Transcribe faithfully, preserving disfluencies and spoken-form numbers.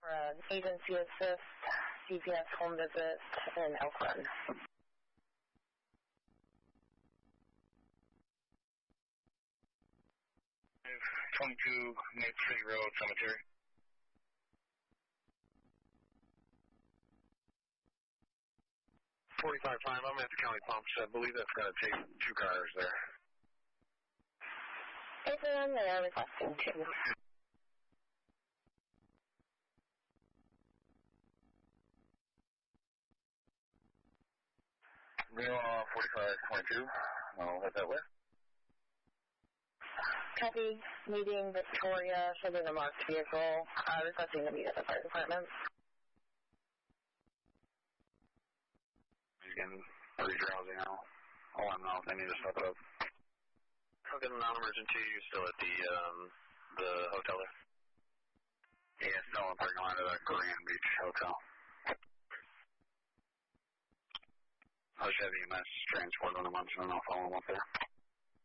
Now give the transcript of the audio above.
for an agency assist C P S home visit in Elk Run. twenty-two Maple City Road, Cemetery. forty-five five, I'm at the county pumps. I believe that's going to take two cars there. Is it on there requesting two? Real uh, forty-five twenty-two, I'll head that way. Copy, meeting Victoria, sending a marked vehicle, uh, requesting to meet at the fire department. He's getting pretty drowsy now. I'll let him know if they need to step up. I'll get a non-emergency. You're still at the, um, the hotel there? Yeah, still in the parking lot of the Grand Beach Hotel. I'll just have E M S transport on a month and then I'll follow them up there.